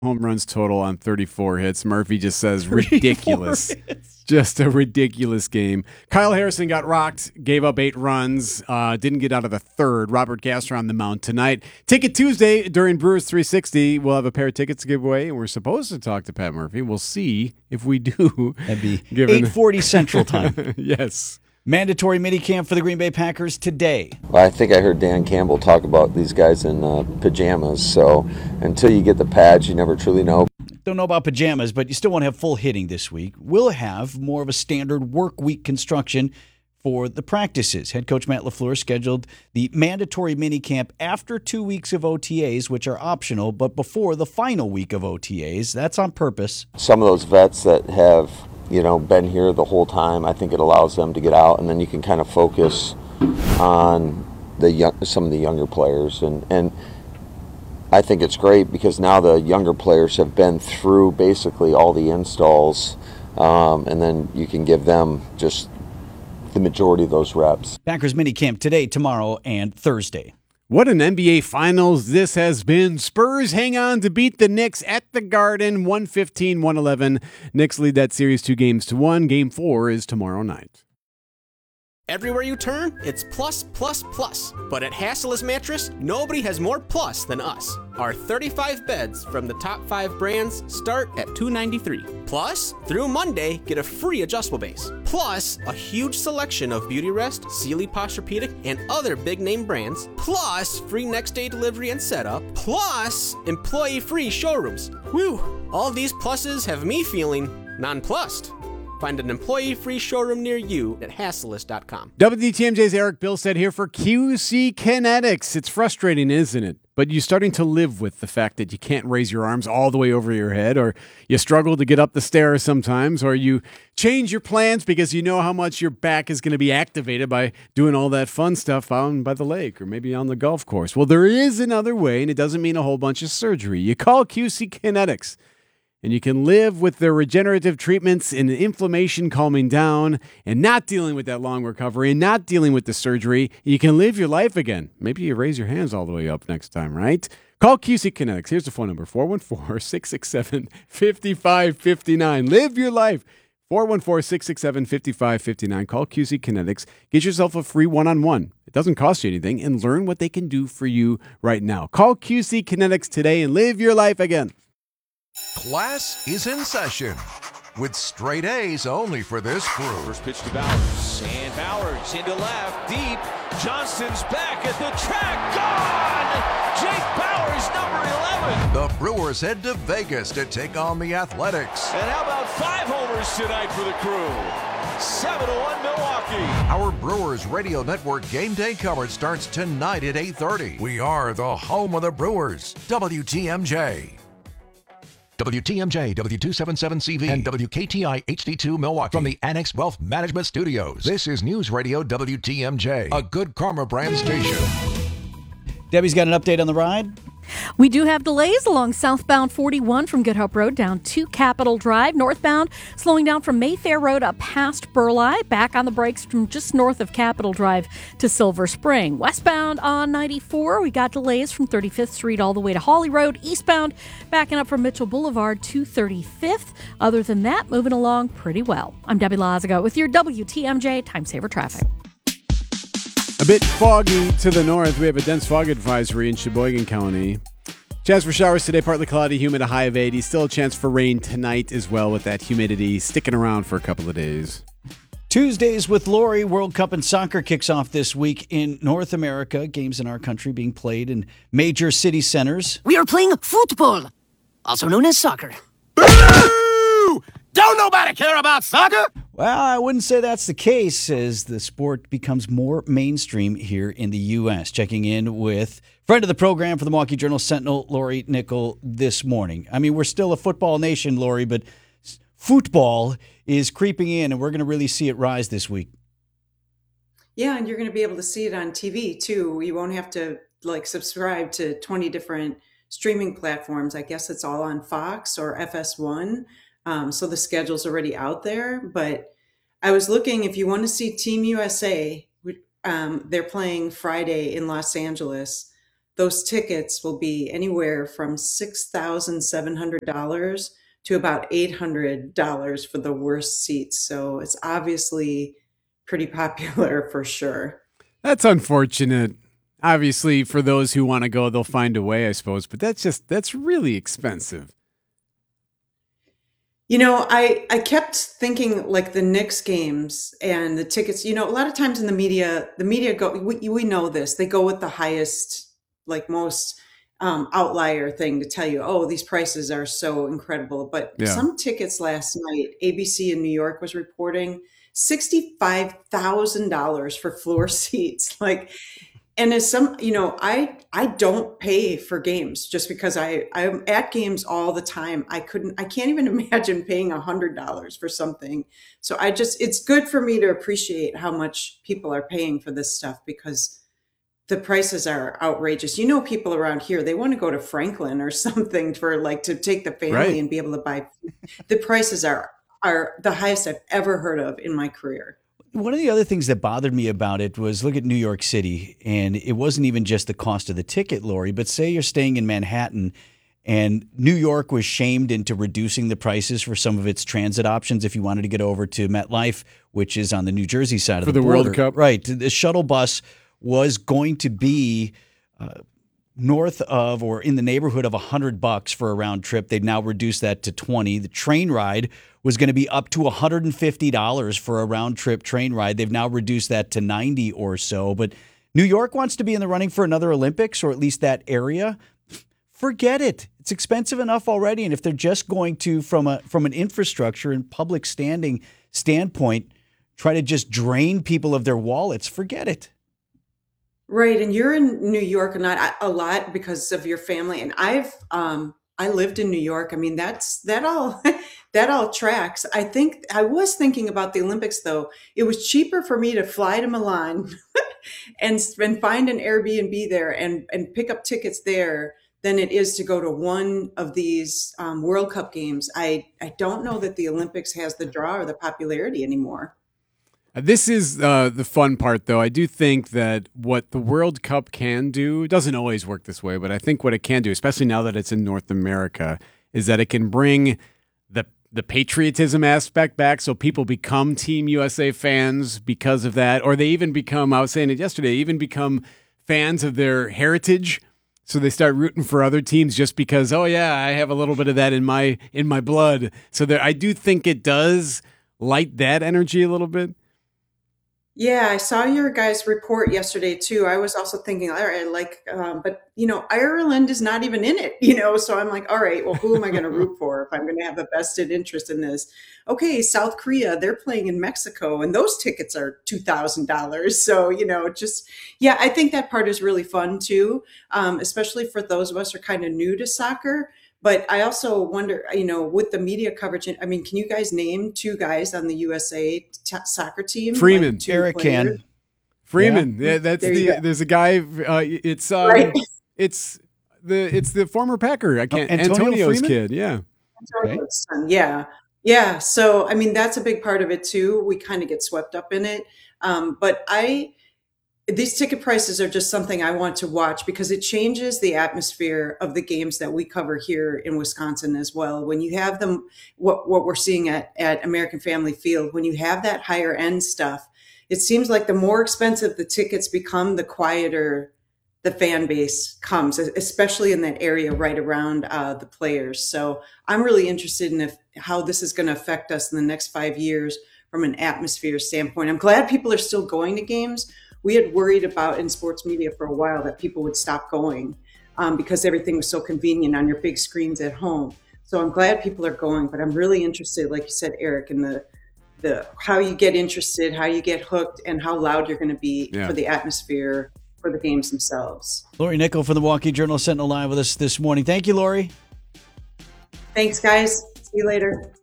home runs total on 34 hits. Murphy just says ridiculous. Just a ridiculous game. Kyle Harrison got rocked, gave up 8 runs, didn't get out of the third. Robert Gasser on the mound tonight. Ticket Tuesday during Brewers 360. We'll have a pair of tickets to give away, and we're supposed to talk to Pat Murphy. We'll see if we do. That'd be 8:40 Central Time. Yes. Mandatory minicamp for the Green Bay Packers today. Well, I think I heard Dan Campbell talk about these guys in pajamas, so until you get the pads, you never truly know. Don't know about pajamas, but you still want to have full hitting this week. We'll have more of a standard work week construction for the practices. Head coach Matt LaFleur scheduled the mandatory minicamp after 2 weeks of OTAs, which are optional, but before the final week of OTAs. That's on purpose. Some of those vets that have been here the whole time, I think it allows them to get out, and then you can kind of focus on some of the younger players. And I think it's great because now the younger players have been through basically all the installs, and then you can give them just the majority of those reps. Packers minicamp today, tomorrow, and Thursday. What an NBA Finals this has been. Spurs hang on to beat the Knicks at the Garden, 115-111. Knicks lead that series 2-1. Game 4 is tomorrow night. Everywhere you turn, it's plus, plus, plus. But at Hassellus Mattress, nobody has more plus than us. Our 35 beds from the top 5 brands start at $293. Plus, through Monday, get a free adjustable base. Plus, a huge selection of Beautyrest, Sealy Posturepedic, and other big-name brands. Plus, free next-day delivery and setup. Plus, employee-free showrooms. Whew! All these pluses have me feeling nonplussed. Find an employee-free showroom near you at Hassellus.com. WTMJ's Eric Bilstead here for QC Kinetics. It's frustrating, isn't it? But you're starting to live with the fact that you can't raise your arms all the way over your head, or you struggle to get up the stairs sometimes, or you change your plans because you know how much your back is going to be activated by doing all that fun stuff out by the lake or maybe on the golf course. Well, there is another way, and it doesn't mean a whole bunch of surgery. You call QC Kinetics, and you can live with their regenerative treatments and inflammation calming down and not dealing with that long recovery and not dealing with the surgery. You can live your life again. Maybe you raise your hands all the way up next time, right? Call QC Kinetics. Here's the phone number, 414-667-5559. Live your life. 414-667-5559. Call QC Kinetics. Get yourself a free one-on-one. It doesn't cost you anything, and learn what they can do for you right now. Call QC Kinetics today and live your life again. Class is in session with straight A's only for this crew. First pitch to Bowers, and Bowers into left, deep. Johnston's back at the track, gone! Jake Bowers, number 11. The Brewers head to Vegas to take on the Athletics. And how about 5 homers tonight for the crew? 7-1 Milwaukee. Our Brewers Radio Network game day coverage starts tonight at 8:30. We are the home of the Brewers, WTMJ. WTMJ, W277CV, and WKTI HD2 Milwaukee from the Annex Wealth Management Studios. This is News Radio WTMJ, a Good Karma brand station. Debbie's got an update on the ride. We do have delays along southbound 41 from Good Hope Road down to Capitol Drive. Northbound slowing down from Mayfair Road up past Burleigh. Back on the brakes from just north of Capitol Drive to Silver Spring. Westbound on 94, we got delays from 35th Street all the way to Hawley Road. Eastbound backing up from Mitchell Boulevard to 35th. Other than that, moving along pretty well. I'm Debbie Lazaga with your WTMJ Time Saver Traffic. A bit foggy to the north. We have a dense fog advisory in Sheboygan County. Chance for showers today, partly cloudy, humid, a high of 80. Still a chance for rain tonight as well with that humidity sticking around for a couple of days. Tuesdays with Lori. World Cup in soccer kicks off this week in North America. Games in our country being played in major city centers. We are playing football, also known as soccer. Don't nobody care about soccer? Well, I wouldn't say that's the case as the sport becomes more mainstream here in the U.S. Checking in with friend of the program for the Milwaukee Journal-Sentinel, Lori Nickel, this morning. I mean, we're still a football nation, Lori, but football is creeping in, and we're going to really see it rise this week. Yeah, and you're going to be able to see it on TV, too. You won't have to, subscribe to 20 different streaming platforms. I guess it's all on Fox or FS1. So the schedule's already out there, but I was looking, if you want to see Team USA, they're playing Friday in Los Angeles. those tickets will be anywhere from $6,700 to about $800 for the worst seats. So it's obviously pretty popular for sure. That's unfortunate. Obviously, for those who want to go, they'll find a way, I suppose. But that's really expensive. You know, I kept thinking like the Knicks games and the tickets, you know, a lot of times in the media go, we know this, they go with the highest, like most outlier thing to tell you, oh, these prices are so incredible. But some tickets last night, ABC in New York was reporting $65,000 for floor seats. Like, and as some, you know, I don't pay for games just because I'm at games all the time. I can't even imagine paying $100 for something. So it's good for me to appreciate how much people are paying for this stuff because the prices are outrageous. You know, people around here, they want to go to Franklin or something for like to take the family and be able to buy. The prices are the highest I've ever heard of in my career. One of the other things that bothered me about it was look at New York City, and it wasn't even just the cost of the ticket, Lori, but say you're staying in Manhattan and New York was shamed into reducing the prices for some of its transit options if you wanted to get over to MetLife, which is on the New Jersey side of the border. For the World Cup. Right. The shuttle bus was going to be north of or in the neighborhood of $100 for a round trip. They've now reduced that to $20. The train ride was going to be up to $150 for a round trip train ride. They've now reduced that to $90 or so. But New York wants to be in the running for another Olympics, or at least that area. Forget it. It's expensive enough already. And if they're just going to, from an infrastructure and public standpoint, try to just drain people of their wallets, forget it. Right. And you're in New York not a lot because of your family. And I lived in New York. I mean, that all tracks. I think I was thinking about the Olympics, though. It was cheaper for me to fly to Milan and find an Airbnb there and pick up tickets there than it is to go to one of these World Cup games. I don't know that the Olympics has the draw or the popularity anymore. This is the fun part, though. I do think that what the World Cup can do, it doesn't always work this way, but I think what it can do, especially now that it's in North America, is that it can bring the patriotism aspect back, so people become Team USA fans because of that, or they even become, I was saying it yesterday, even become fans of their heritage, so they start rooting for other teams just because, oh yeah, I have a little bit of that in my blood. So I do think it does light that energy a little bit. Yeah, I saw your guys' report yesterday too. I was also thinking, all right, but you know, Ireland is not even in it, you know, so I'm like, all right, well, who am I going to root for if I'm going to have a vested interest in this? Okay, South Korea, they're playing in Mexico and those tickets are $2,000. So, you know, I think that part is really fun too, especially for those of us who are kind of new to soccer. But I also wonder, you know, with the media coverage, I mean, can you guys name two guys on the USA soccer team? Freeman, like Eric can. Freeman, yeah, that's there's a guy. It's the former Packer. Antonio's Freeman? kid. Yeah. Antonio's son. Yeah. So I mean, that's a big part of it too. We kind of get swept up in it, but these ticket prices are just something I want to watch because it changes the atmosphere of the games that we cover here in Wisconsin as well. When you have them, what we're seeing at American Family Field, when you have that higher end stuff, it seems like the more expensive the tickets become, the quieter the fan base comes, especially in that area right around the players. So I'm really interested in how this is going to affect us in the next 5 years from an atmosphere standpoint. I'm glad people are still going to games. We had worried about in sports media for a while that people would stop going because everything was so convenient on your big screens at home. So I'm glad people are going, but I'm really interested, like you said, Eric, in the how you get interested, how you get hooked, and how loud you're going to be for the atmosphere for the games themselves. Lori Nickel from the Milwaukee Journal-Sentinel live with us this morning. Thank you, Lori. Thanks, guys. See you later.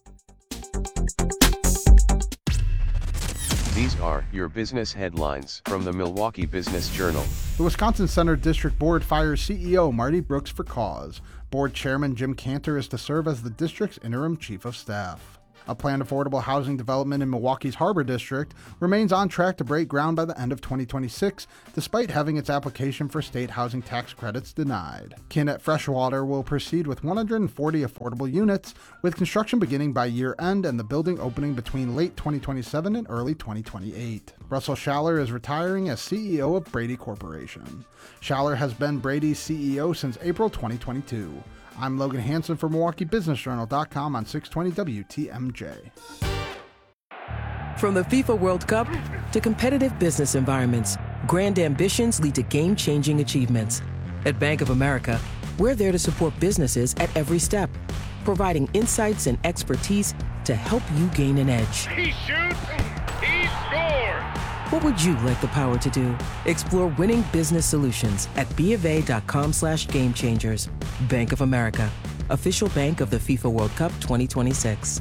These are your business headlines from the Milwaukee Business Journal. The Wisconsin Center District Board fires CEO Marty Brooks for cause. Board Chairman Jim Cantor is to serve as the district's interim chief of staff. A planned affordable housing development in Milwaukee's Harbor District remains on track to break ground by the end of 2026, despite having its application for state housing tax credits denied. Kinnett Freshwater will proceed with 140 affordable units, with construction beginning by year-end and the building opening between late 2027 and early 2028. Russell Schaller is retiring as CEO of Brady Corporation. Schaller has been Brady's CEO since April 2022. I'm Logan Hansen for MilwaukeeBusinessJournal.com on 620 WTMJ. From the FIFA World Cup to competitive business environments, grand ambitions lead to game-changing achievements. At Bank of America, we're there to support businesses at every step, providing insights and expertise to help you gain an edge. He shoots, he scores! What would you like the power to do? Explore winning business solutions at BofA.com/gamechangers. Bank of America, official bank of the FIFA World Cup 2026.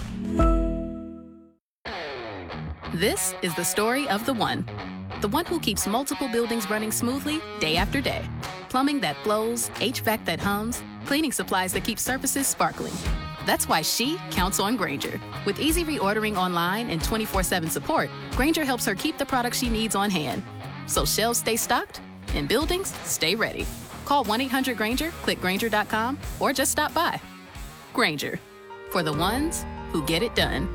This is the story of the one who keeps multiple buildings running smoothly day after day. Plumbing that flows, HVAC that hums, cleaning supplies that keep surfaces sparkling. That's why she counts on Grainger. With easy reordering online and 24/7 support, Grainger helps her keep the products she needs on hand. So shelves stay stocked and buildings stay ready. Call 1-800-GRAINGER, click Grainger.com, or just stop by. Grainger, for the ones who get it done.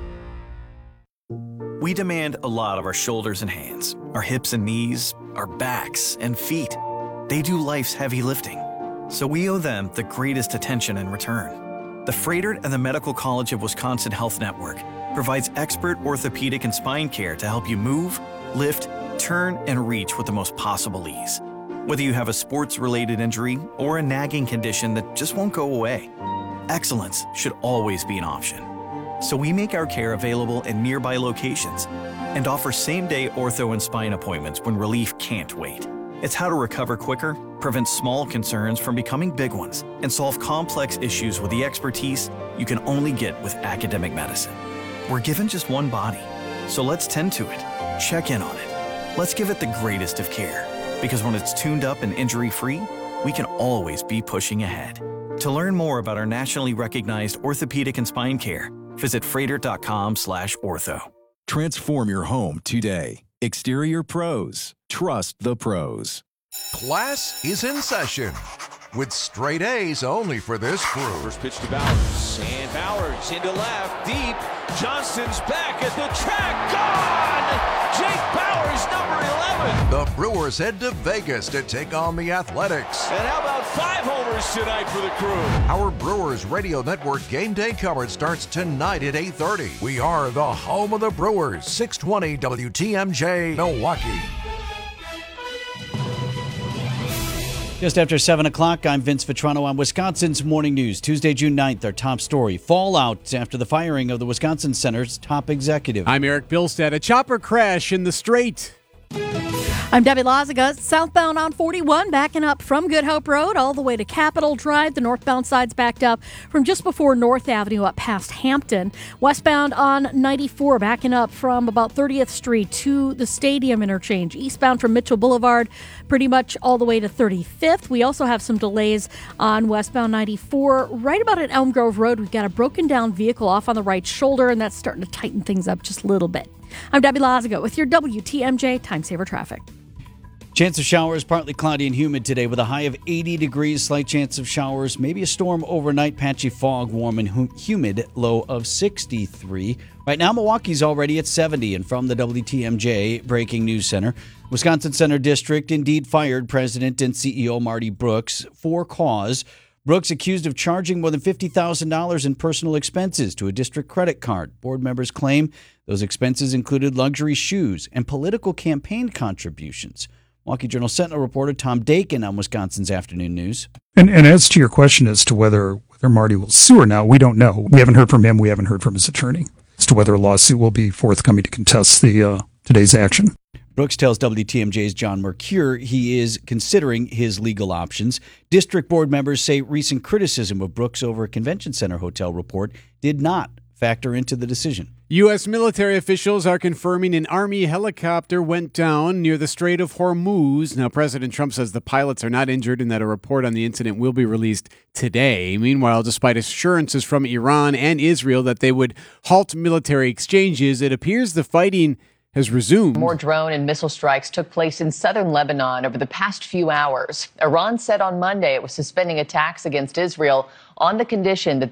We demand a lot of our shoulders and hands, our hips and knees, our backs and feet. They do life's heavy lifting, so we owe them the greatest attention in return. The Froedtert and the Medical College of Wisconsin Health Network provides expert orthopedic and spine care to help you move, lift, turn, and reach with the most possible ease. Whether you have a sports-related injury or a nagging condition that just won't go away, excellence should always be an option. So we make our care available in nearby locations and offer same-day ortho and spine appointments when relief can't wait. It's how to recover quicker, prevent small concerns from becoming big ones, and solve complex issues with the expertise you can only get with academic medicine. We're given just one body, so let's tend to it, check in on it. Let's give it the greatest of care, because when it's tuned up and injury-free, we can always be pushing ahead. To learn more about our nationally recognized orthopedic and spine care, visit Froedtert.com/ortho. Transform your home today. Exterior Pros. Trust the pros. Class is in session with straight A's only for this crew. First pitch to Bowers, and Bowers into left, deep. Johnston's back at the track, gone! Jake Bowers, number 11. The Brewers head to Vegas to take on the Athletics. And how about 5 homers tonight for the crew? Our Brewers Radio Network game day coverage starts tonight at 8:30. We are the home of the Brewers, 620 WTMJ, Milwaukee. Just after 7 o'clock, I'm Vince Vitrano on Wisconsin's Morning News. Tuesday, June 9th, our top story. Fallout after the firing of the Wisconsin Center's top executive. I'm Eric Bilstead. A chopper crash in the Strait. I'm Debbie Lazaga. Southbound on 41, backing up from Good Hope Road all the way to Capitol Drive. The northbound side's backed up from just before North Avenue up past Hampton. Westbound on 94, backing up from about 30th Street to the Stadium interchange. Eastbound from Mitchell Boulevard, pretty much all the way to 35th. We also have some delays on westbound 94. Right about at Elm Grove Road, we've got a broken down vehicle off on the right shoulder, and that's starting to tighten things up just a little bit. I'm Debbie Lazaga with your WTMJ Time Saver Traffic. Chance of showers, partly cloudy and humid today with a high of 80 degrees. Slight chance of showers, maybe a storm overnight. Patchy fog, warm and humid, low of 63. Right now, Milwaukee's already at 70. And from the WTMJ Breaking News Center, Wisconsin Center District indeed fired President and CEO Marty Brooks for cause. Brooks accused of charging more than $50,000 in personal expenses to a district credit card. Board members claim those expenses included luxury shoes and political campaign contributions. Milwaukee Journal Sentinel reporter Tom Dakin on Wisconsin's Afternoon News. And as to your question as to whether Marty will sue or not, we don't know. We haven't heard from him. We haven't heard from his attorney as to whether a lawsuit will be forthcoming to contest the today's action. Brooks tells WTMJ's John Mercure he is considering his legal options. District board members say recent criticism of Brooks over a convention center hotel report did not factor into the decision. U.S. military officials are confirming an Army helicopter went down near the Strait of Hormuz. Now, President Trump says the pilots are not injured and that a report on the incident will be released today. Meanwhile, despite assurances from Iran and Israel that they would halt military exchanges, it appears the fighting has resumed. More drone and missile strikes took place in southern Lebanon over the past few hours. Iran said on Monday it was suspending attacks against Israel on the condition that